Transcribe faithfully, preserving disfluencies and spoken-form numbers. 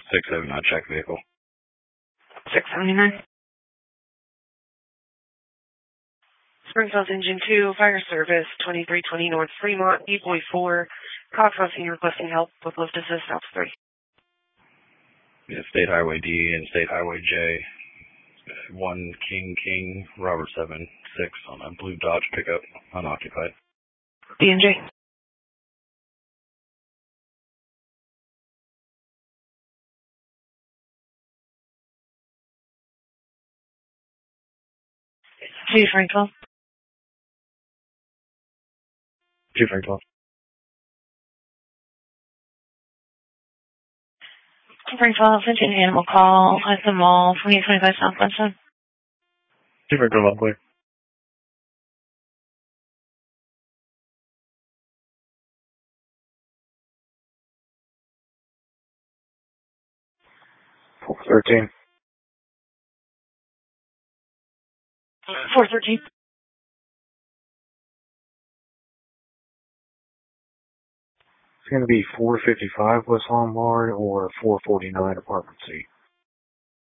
six seventy-nine, check vehicle. six seventy-nine. Springfield Engine two, Fire Service, twenty-three twenty North Fremont, Boy four, Coxwell Senior requesting help with lift assist, Alpha three. Yeah, State Highway D and State Highway J. one King King, Robert seven six on a blue Dodge pickup, unoccupied. D and J. Two Frank twelve. Two Frank twelve. Frank twelve, sent an animal call at the mall, twenty-eight twenty-five South Benson. Two Frank twelve, clear. four thirteen. four thirteen. It's going to be four fifty-five West Lombard or four forty-nine Apartment C.